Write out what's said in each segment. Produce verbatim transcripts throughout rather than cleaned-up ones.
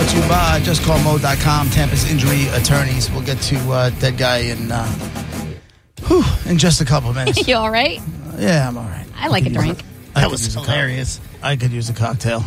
YouTube, uh, just call mo dot com, Tampa's injury attorneys. We'll get to uh, that guy in, uh, whew, in just a couple minutes. You all right? Uh, yeah, I'm all right. I like a drink. I That was hilarious. I could use a cocktail.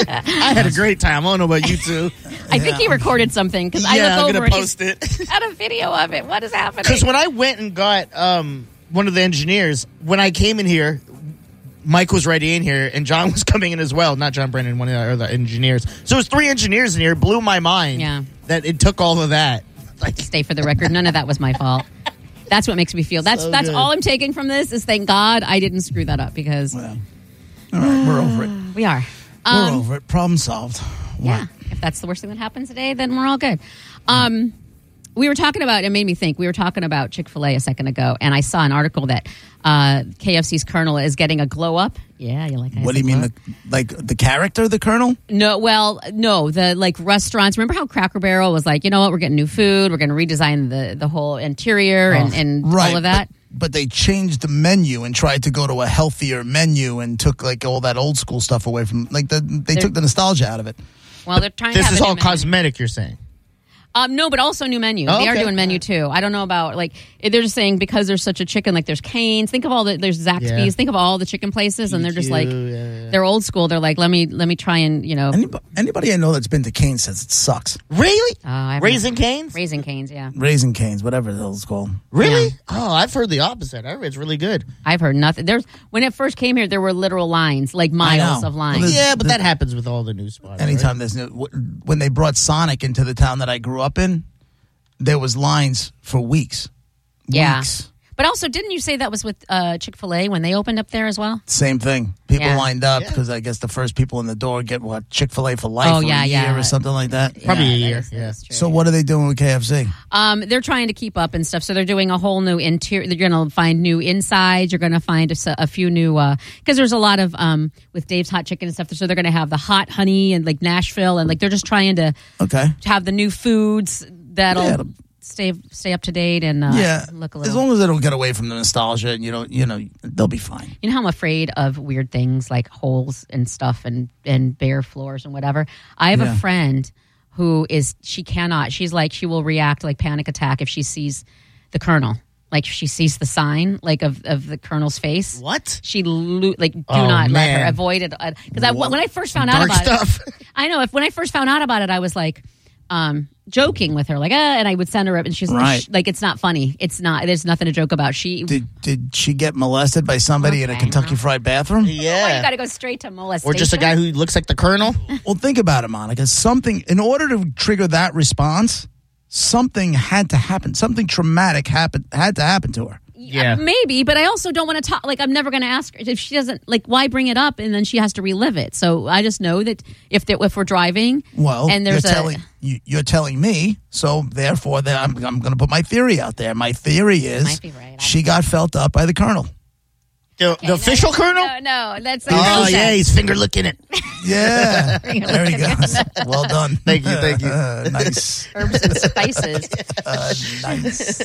I had a great time. I don't know about you two. I think he recorded something because I Yeah, look I'm over gonna and post he's it. got a video of it. What is happening? Because when I went and got um, one of the engineers, when I came in here, Mike was already in here, and John was coming in as well. Not John Brennan, one of the other engineers. So it was three engineers in here. It blew my mind Yeah. that it took all of that. Like, Stay for the record. None of that was my fault. That's what makes me feel. That's So that's good. all I'm taking from this is thank God I didn't screw that up because Well, all right, we're over it. we are. We're Um, over it. Problem solved. Yeah. If that's the worst thing that happens today, then we're all good. Um, we were talking about, it made me think, we were talking about Chick-fil-A a second ago, and I saw an article that uh, K F C's Colonel is getting a glow up. Yeah, you like What do you mean, the, like the character, the Colonel? No, well, no, the like restaurants. Remember how Cracker Barrel was like, you know what, we're getting new food, we're going to redesign the, the whole interior and, and right, all of that. But, but they changed the menu and tried to go to a healthier menu and took like all that old school stuff away from, like the, they They're- took the nostalgia out of it. Well, they're trying to this have is a new all menu. cosmetic, you're saying? Um, no, but also new menu. Oh, they are okay. doing menu too. I don't know about like they're just saying because there's such a chicken. Like there's Cane's. Think of all the there's Zaxby's. Yeah. Think of all the chicken places, and they're just like Yeah, yeah. they're old school. They're like let me let me try and you know Anybody, anybody I know that's been to Cane's says it sucks. Really? uh, I've Raising Cane's? Raising Cane's. Yeah, Raising Cane's, whatever the hell it's called. Really? Yeah. Oh, I've heard the opposite. I heard it's really good. I've heard nothing. There's when it first came here, there were literal lines, like miles know. of lines. Well, Yeah, but the- that happens with all the new spots. Anytime there's new, wh- when they brought Sonic into the town that I grew up in, there was lines for weeks. Yeah. Weeks. But also, didn't you say that was with uh, Chick-fil-A when they opened up there as well? Same thing. People Yeah. lined up Yeah. because I guess the first people in the door get what Chick-fil-A for life Oh, or yeah, a year yeah. or something like that. Probably a that year, is- that yeah. is true, So yeah. what are they doing with K F C? Um, they're trying to keep up and stuff. So they're doing a whole new interior. They're going to find new insides. You're going to find a, s- a few new because there's a lot of um, with Dave's Hot Chicken and stuff. So they're going to have the hot honey and like Nashville and like they're just trying to Okay. have the new foods that'll Yeah, it'll- stay stay up to date and uh, yeah. look a As little. long as they don't get away from the nostalgia and you don't, you know, they'll be fine. You know how I'm afraid of weird things like holes and stuff and and bare floors and whatever. I have Yeah. a friend who is she cannot. She's like she will react like panic attack if she sees the Colonel. Like if she sees the sign like of, of the Colonel's face. What? She lo- like do Oh, not let her man. avoid it because I when I first found out Dark about stuff. it. I know if when I first found out about it, I was like. Um, joking with her, like, ah, and I would send her up, and she's Right. sh- like, it's not funny. It's not. There's nothing to joke about. She, Did did she get molested by somebody in a Okay, Kentucky no. Fried Bathroom? oh, you Yeah. got to go straight to molestation. Or just a guy who looks like the Colonel? Well, think about it, Monica. Something in order to trigger that response, something had to happen. Something traumatic happened had to happen to her. Yeah. maybe, but I also don't want to talk. Like, I'm never going to ask her if she doesn't. Like, why bring it up and then she has to relive it? So I just know that if they, if we're driving, Well, and there's you're a telling you, you're telling me, so therefore, then I'm I'm going to put my theory out there. My theory is Might be right. I- she got felt up by the Colonel. The, the official no, Colonel? No, no, that's Oh, yeah, he's finger licking it. Yeah, there he goes. Well done. Thank you, thank you. Uh, nice, herbs and spices. uh, nice.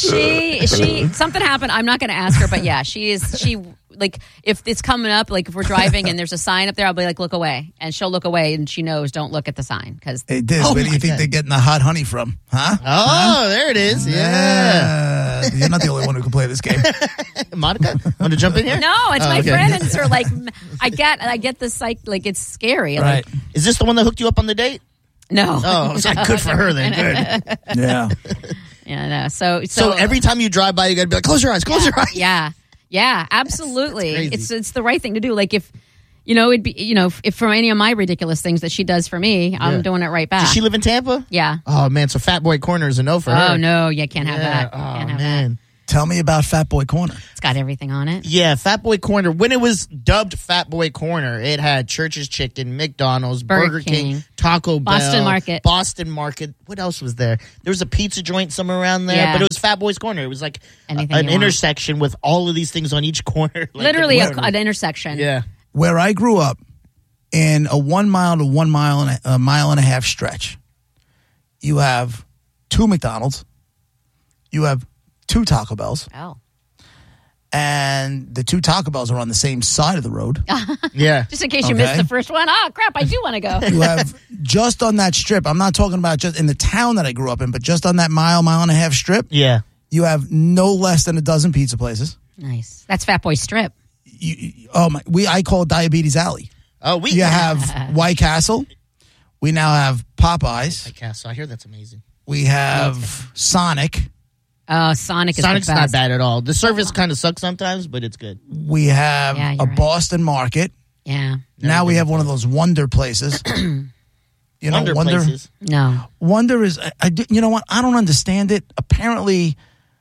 she she something happened. I'm not going to ask her, but yeah, she is she like if it's coming up, like if we're driving and there's a sign up there, I'll be like, look away, and she'll look away, and she knows don't look at the sign because Hey, Diz, Oh where do my you think God. they're getting the hot honey from? Huh? Oh, there it is. Yeah. Yeah. You're not the only one who can play this game. Monica, want to jump in here? no, it's Oh, my okay. friends are like I get I get the psych like it's scary. Right. Like, Is this the one that hooked you up on the date? no. Oh, it's like good for her then. Good. Yeah. Yeah, no. So So so, every time you drive by, you got to be like, close your eyes, close your eyes. yeah, yeah, absolutely. That's crazy. it's it's the right thing to do. Like if you know it'd be you know if, if from any of my ridiculous things that she does for me, I'm Yeah. doing it right back. Does she live in Tampa? yeah. Oh, man. So Fat Boy Corner is a no for her. Oh no, you can't have Yeah. that. Oh, Can't have man. that. Tell me about Fat Boy Corner. It's got everything on it. Yeah, Fat Boy Corner. When it was dubbed Fat Boy Corner, it had Church's Chicken, McDonald's, Burger Burger, King, King, Taco Bell, Boston Market. Boston Market. What else was there? There was a pizza joint somewhere around there, Yeah. but it was Fat Boy's Corner. It was like a- Anything an you want. intersection with all of these things on each corner. Like, Literally a, whatever. an intersection. Yeah. Where I grew up, in a one mile to one mile and a, a mile and a half stretch, you have two McDonald's, you have two Taco Bells, Oh. and the two Taco Bells are on the same side of the road. Yeah. Just in case you Okay. missed the first one. Oh, crap, I do want to go. You have just on that strip. I'm not talking about just in the town that I grew up in, but just on that mile, mile and a half strip. Yeah. You have no less than a dozen pizza places. Nice. That's Fat Boy Strip. You, you- oh my! We I call it Diabetes Alley. Oh, we You have White Castle. We now have Popeyes. White Castle. I hear that's amazing. We have Sonic. Oh, Sonic is Sonic's the not best. bad at all. The service kind of sucks sometimes, but it's good. We have Yeah, a you're right. Boston Market. Yeah. Now we have one of those Wonder places. You know, Wonder Wonder. places. No. Wonder is. I, I, you know what? I don't understand it. Apparently,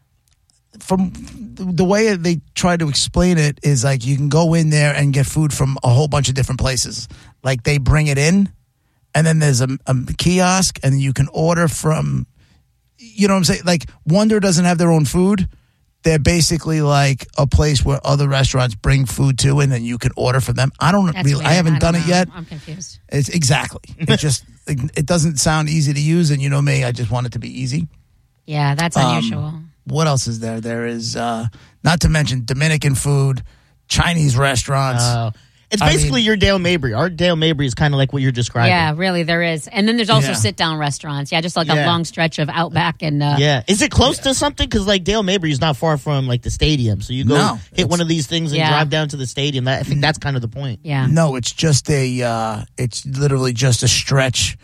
from the way they try to explain it, is like you can go in there and get food from a whole bunch of different places. Like they bring it in, and then there's a, a kiosk, and you can order from. You know what I'm saying? Like Wonder doesn't have their own food. They're basically like a place where other restaurants bring food to, and then you can order from them. I don't That's really. weird. I haven't don't done it know. yet. I'm confused. It's exactly. It just it doesn't sound easy to use, and you know me, I just want it to be easy. Yeah, that's Um, unusual. What else is there? There is uh, not to mention Dominican food, Chinese restaurants. Uh, it's I basically mean- your Dale Mabry. Our Dale Mabry is kind of like what you're describing. Yeah, really, there is. And then there's also Yeah. sit-down restaurants. Yeah, just like a Yeah. long stretch of Outback and... Uh, Yeah. Is it close to something? Because like Dale Mabry is not far from like the stadium. So you go No, hit one of these things and Yeah. drive down to the stadium. That, I think that's kind of the point. Yeah. No, it's just a. Uh, it's literally just a stretch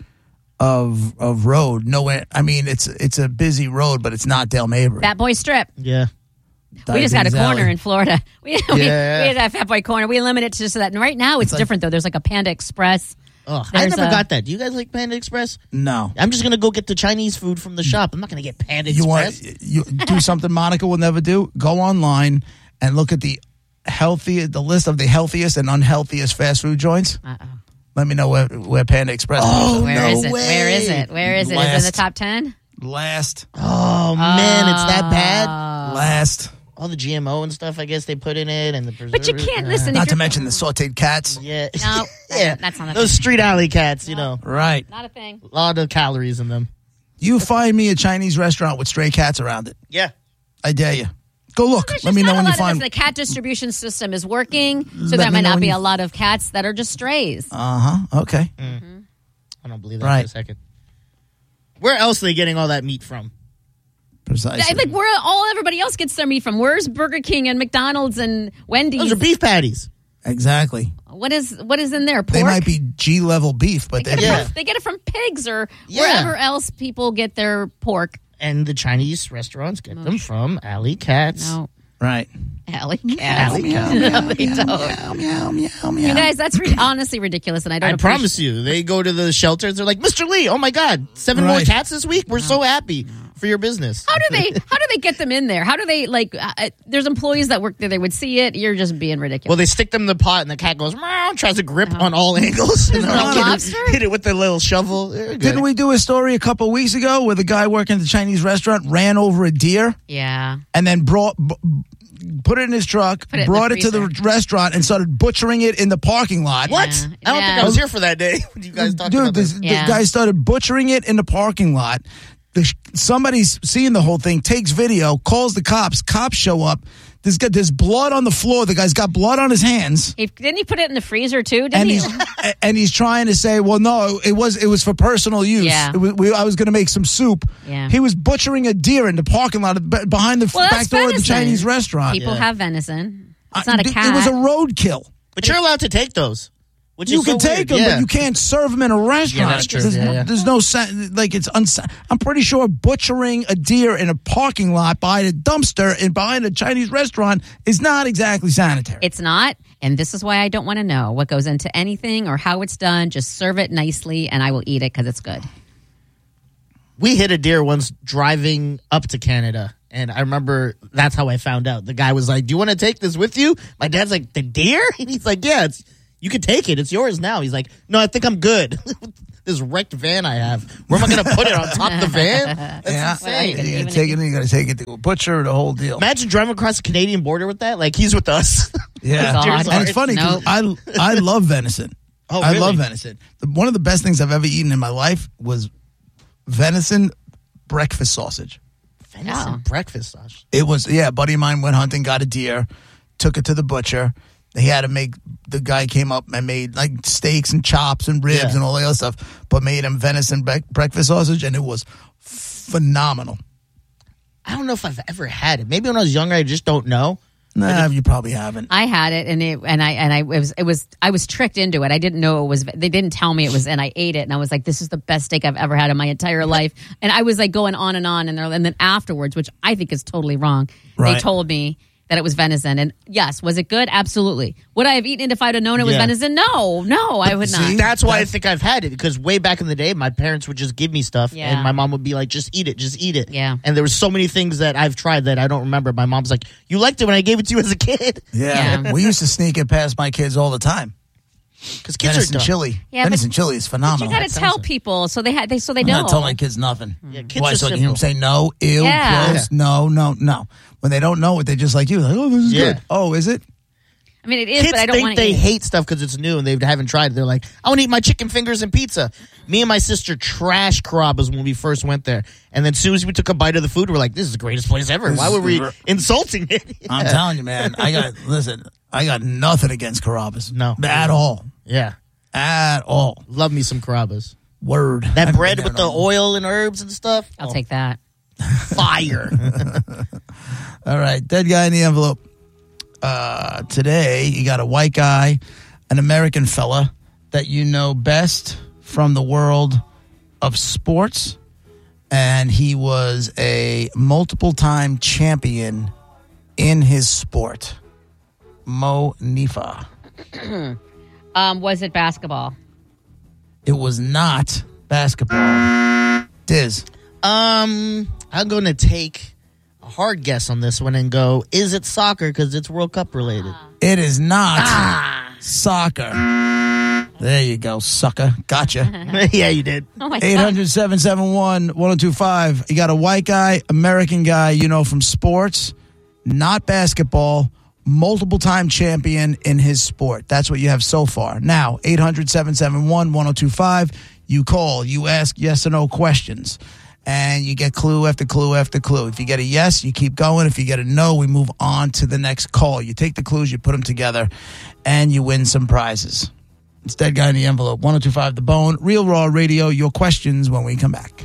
of of road. Nowhere. I mean, it's it's a busy road, but it's not Dale Mabry. Fat Boy Strip. Yeah. We just got a Diabetes corner Alley. in Florida. We, we, Yeah. we had that Fat Boy corner. We limit it to just that. And right now it's like- different, though. There's like a Panda Express. Ugh, I There's never a- got that. Do you guys like Panda Express? No. I'm just gonna go get the Chinese food from the shop. I'm not gonna get Panda You Express. want you do something Monica will never do? Go online and look at the healthy the list of the healthiest and unhealthiest fast food joints. Uh-oh. Let me know where where Panda Express Oh, is. Where no is it? way. Where is it? Where is it? Is it in the Last. top ten? Last, Oh man, it's that bad. last. All the G M O and stuff. I guess they put in it and the But you preservatives. can't Uh, listen. Not if to you're- mention the sautéed cats. Yeah. No, yeah. that's not a Those thing. street alley cats. You know, Right. Not a thing. a lot of calories in them. You find me a Chinese restaurant with stray cats around it. Yeah. I dare you. Go look. There's Let just me know not when a you lot of find. this. The cat distribution system is working, so Let there me might know not when be you- a lot of cats that are just strays. Uh huh. Okay. I don't believe that Right. for a second. Where else are they getting all that meat from? Precisely. I think where all everybody else gets their meat from. Where's Burger King and McDonald's and Wendy's? Those are beef patties. exactly. What is what is in there? Pork? They might be G level beef, but They they get, it Yeah. from, they get it from pigs or Yeah. wherever else people get their pork. And the Chinese restaurants get them from Alley Cats. No, right. alley cats. Alley No, they don't. Meow meow meow meow. You guys, that's re- honestly ridiculous, and I don't. I appreciate- promise you, they go to the shelters. They're like, Mister Lee, oh my God, seven more Right. cats this week. We're so happy for your business. How do they? How do they get them in there? How do they like? Uh, uh, there's employees that work there. They would see it. You're just being ridiculous. Well, they stick them in the pot, and the cat goes meow, tries to grip on all angles, and there they'll a hit it- lobster? hit it with the little shovel. They're good. Didn't we do a story a couple of weeks ago where the guy working at the Chinese restaurant ran over a deer yeah. and then brought b- put it in his truck, Put it in the brought it to the freezer. restaurant, and started butchering it in the parking lot? What? Yeah. I don't Yeah. think I was here for that day when you guys talked Dude, about this, this. Yeah. the guy started butchering it in the parking lot. The, sh- somebody's seeing the whole thing, takes video, calls the cops. Cops show up. There's got there's blood on the floor. The guy's got blood on his hands, He, didn't he put it in the freezer too? Didn't and he? he's a- and he's trying to say, well, no, it was it was for personal use. Yeah. It was, we, I was going to make some soup. Yeah. He was butchering a deer in the parking lot be- behind the f- Well, back that's door of the venison. Chinese restaurant. People Yeah. have venison. It's Uh, not a th- cat. It was a roadkill. But you're allowed to take those. Which You is can so take weird. them, yeah. but you can't serve them in a restaurant. that's true. There's, Yeah, yeah. there's no sa- like it's unsa- I'm pretty sure butchering a deer in a parking lot behind a dumpster and behind a Chinese restaurant is not exactly sanitary. It's not, and this is why I don't want to know what goes into anything or how it's done. Just serve it nicely, and I will eat it because it's good. We hit a deer once driving up to Canada. And I remember that's how I found out. The guy was like, do you want to take this with you? My dad's like, the deer? And he's like, yeah, it's, you can take it. It's yours now. He's like, no, I think I'm good. This wrecked van I have. Where am I going to put it? On top of the van? That's yeah, insane. Well, you even gotta take it. You got to take it to a butcher. The whole deal. Imagine driving across the Canadian border with that. Like, he's with us. Yeah, God. and it's funny because Nope. I I love venison. Oh, I really? love venison. The, one of the best things I've ever eaten in my life was venison breakfast sausage. Venison Yeah. breakfast sausage. It was, yeah, a buddy of mine went hunting, got a deer, took it to the butcher. He had to make, the guy came up and made like steaks and chops and ribs Yeah. and all the other stuff, but made him venison bre- breakfast sausage, and it was phenomenal. I don't know if I've ever had it. Maybe when I was younger, I just don't know. Nah, you probably haven't. I had it, and it, and I, and I, it was, it was, I was tricked into it. I didn't know it was. They didn't tell me it was, and I ate it, and I was like, "This is the best steak I've ever had in my entire life." And I was like going on and on, and, and then afterwards, which I think is totally wrong, Right. they told me that it was venison. And yes, was it good? Absolutely. Would I have eaten it if I'd have known it was Yeah. venison? No, no, I would See? not. That's why I That's- think I've had it, because way back in the day, my parents would just give me stuff, Yeah. and my mom would be like, "Just eat it, just eat it." Yeah. And there were so many things that I've tried that I don't remember. My mom's like, "You liked it when I gave it to you as a kid," Yeah. Yeah. We used to sneak it past my kids all the time. because kids Venison are dumb. chili. Yeah, but- Venison chili is You phenomenal. got to sounds tell like- people so they had they so they I'm know. not telling my kids nothing. Yeah, kids Why? are So I can hear them simple. say no, ew, Yeah. gross, no, no, no. When they don't know it, they just like you. Like, oh, this is Yeah. good. Oh, is it? I mean, it is, Kids but I don't think want to they eat it. hate stuff because it's new and they haven't tried it. They're like, "I want to eat my chicken fingers and pizza." Me and my sister trashed Carrabba's when we first went there, and then as soon as we took a bite of the food, we're like, "This is the greatest place ever." This Why is were we the- insulting it? I'm Yeah. telling you, man. I got listen. I got nothing against Carrabba's. No. at all, Yeah, at all. love me some Carrabba's. Word. I That haven't bread been with there the in a long- oil and herbs and stuff. I'll Oh, take that. fire. All right, dead guy in the envelope. Uh, today, you got a white guy, an American fella that you know best from the world of sports, and he was a multiple-time champion in his sport. Mo Nifa. Um, was it basketball? It was not basketball. Diz. Um, I'm going to take a hard guess on this one and go, is it soccer? Because it's World Cup related. It is not soccer. There you go, sucker. Gotcha. Yeah, you did. Oh my eight god! hundred, seven seven one, one oh two five. You got a white guy, American guy, you know, from sports, not basketball, multiple time champion in his sport. That's what you have so far. Now, eight hundred, seven seven one, one oh two five. You call, you ask yes or no questions, and you get clue after clue after clue. If you get a yes, you keep going. If you get a no, we move on to the next call. You take the clues, you put them together, and you win some prizes. It's Dead Guy in the Envelope, one oh two five The Bone, Real Raw Radio. Your questions when we come back.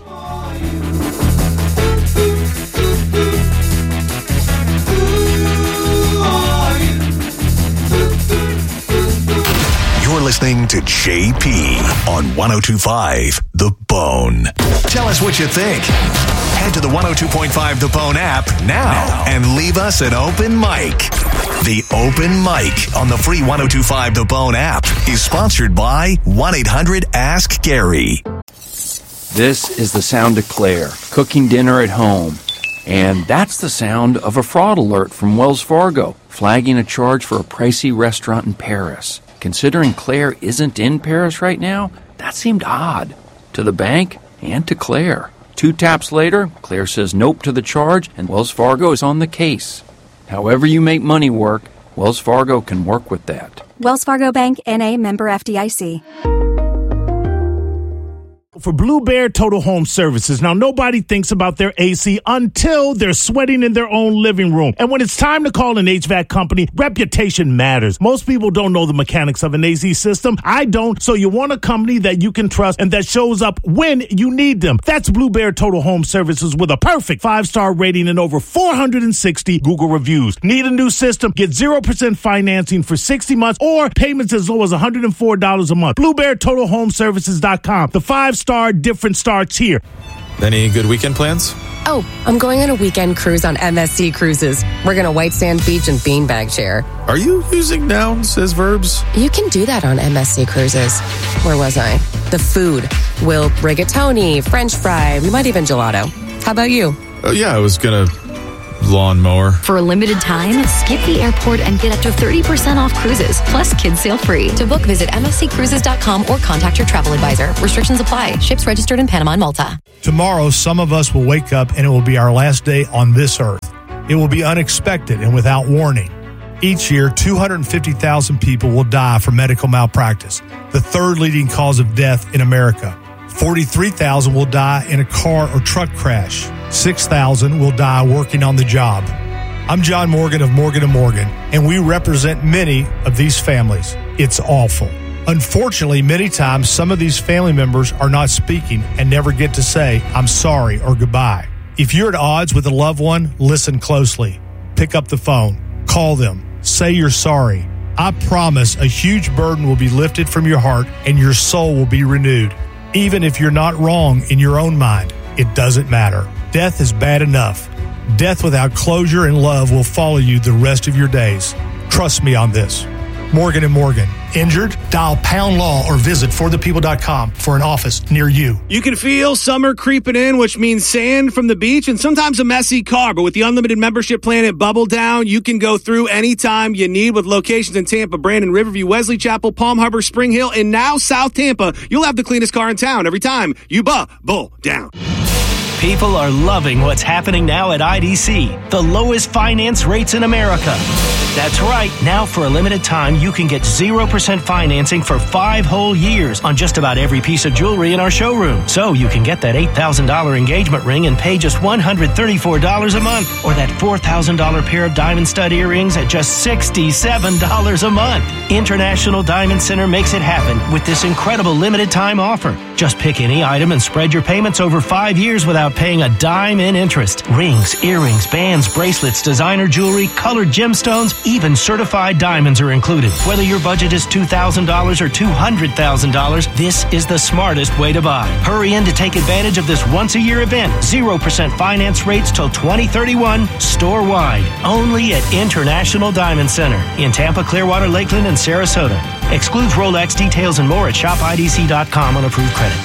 You're listening to J P on one oh two point five The Bone. Tell us what you think. Head to the one oh two point five The Bone app now and leave us an open mic. The Open Mic on the free one oh two point five The Bone app is sponsored by one eight hundred ask Gary. This is the sound of Claire cooking dinner at home. And that's the sound of a fraud alert from Wells Fargo, flagging a charge for a pricey restaurant in Paris. Considering Claire isn't in Paris right now, that seemed odd. To the bank and to Claire. Two taps later, Claire says nope to the charge, and Wells Fargo is on the case. However you make money work, Wells Fargo can work with that. Wells Fargo Bank, N A, member F D I C. For Blue Bear Total Home Services. Now, nobody thinks about their A C until they're sweating in their own living room. And when it's time to call an H V A C company, reputation matters. Most people don't know the mechanics of an A C system. I don't, so you want a company that you can trust and that shows up when you need them. That's Blue Bear Total Home Services with a perfect five-star rating and over four hundred sixty Google reviews. Need a new system? Get zero percent financing for sixty months or payments as low as one hundred four dollars a month. Blue Bear Total Home Services dot com. The five-star difference starts here. Any good weekend plans? Oh, I'm going on a weekend cruise on M S C Cruises. We're going to White Sand Beach and Beanbag Chair. Are you using nouns as verbs? You can do that on M S C Cruises. Where was I? The food. We'll rigatoni, French fry, we might even gelato. How about you? Oh, yeah, I was gonna lawnmower. For a limited time, skip the airport and get up to thirty percent off cruises, plus kids sail free. To book, visit M S C Cruises dot com or contact your travel advisor. Restrictions apply. Ships registered in Panama and Malta. Tomorrow, some of us will wake up and it will be our last day on this earth. It will be unexpected and without warning. Each year, two hundred fifty thousand people will die from medical malpractice, the third leading cause of death in America. forty-three thousand will die in a car or truck crash. six thousand will die working on the job. I'm John Morgan of Morgan and Morgan, and we represent many of these families. It's awful. Unfortunately, many times some of these family members are not speaking and never get to say, I'm sorry or goodbye. If you're at odds with a loved one, listen closely. Pick up the phone. Call them. Say you're sorry. I promise a huge burden will be lifted from your heart and your soul will be renewed. Even if you're not wrong in your own mind, it doesn't matter. Death is bad enough. Death without closure and love will follow you the rest of your days. Trust me on this. Morgan and Morgan. Injured? Dial pound law or visit for the people dot com for an office near you. You can feel summer creeping in, which means sand from the beach and sometimes a messy car. But with the unlimited membership plan at Bubble Down, you can go through anytime you need with locations in Tampa, Brandon, Riverview, Wesley Chapel, Palm Harbor, Spring Hill, and now South Tampa. You'll have the cleanest car in town every time you Bubble Down. People are loving what's happening now at I D C, the lowest finance rates in America. That's right. Now, for a limited time, you can get zero percent financing for five whole years on just about every piece of jewelry in our showroom. So you can get that eight thousand dollars engagement ring and pay just one hundred thirty-four dollars a month, or that four thousand dollars pair of diamond stud earrings at just sixty-seven dollars a month. International Diamond Center makes it happen with this incredible limited time offer. Just pick any item and spread your payments over five years without paying a dime in interest. Rings, earrings, bands, bracelets, designer jewelry, colored gemstones, even certified diamonds are included. Whether your budget is two thousand dollars or two hundred thousand dollars, this is the smartest way to buy. Hurry in to take advantage of this once-a-year event. zero percent finance rates till twenty thirty-one, store-wide. Only at International Diamond Center in Tampa, Clearwater, Lakeland, and Sarasota. Excludes Rolex. Details and more at shop I D C dot com on approved credit.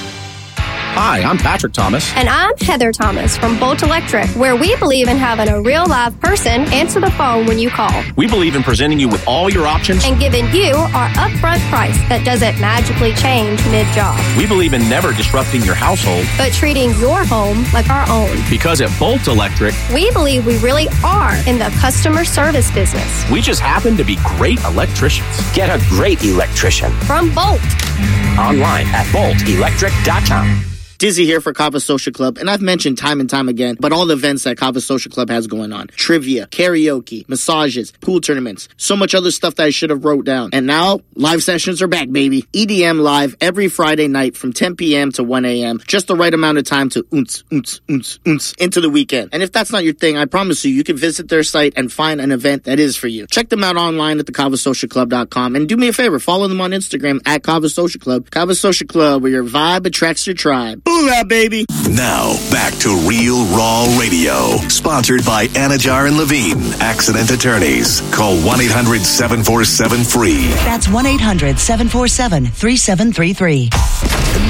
Hi, I'm Patrick Thomas. And I'm Heather Thomas from Bolt Electric, where we believe in having a real live person answer the phone when you call. We believe in presenting you with all your options and giving you our upfront price that doesn't magically change mid-job. We believe in never disrupting your household, but treating your home like our own. Because at Bolt Electric, we believe we really are in the customer service business. We just happen to be great electricians. Get a great electrician from Bolt. Online at bolt electric dot com. Dizzy here for Kava Social Club, and I've mentioned time and time again, but all the events that Kava Social Club has going on. Trivia, karaoke, massages, pool tournaments, so much other stuff that I should have wrote down. And now, live sessions are back, baby. E D M live every Friday night from ten p.m. to one a.m. Just the right amount of time to oonce, oonce, oonce, oonce into the weekend. And if that's not your thing, I promise you, you can visit their site and find an event that is for you. Check them out online at the kava social club dot com, and do me a favor, follow them on Instagram at Kava Social Club. Kava Social Club, where your vibe attracts your tribe. Booyah, baby. Now, back to Real Raw Radio. Sponsored by Anajar and Levine, Accident Attorneys. Call one eight hundred seven four seven free. That's one eight hundred seven four seven three seven three three.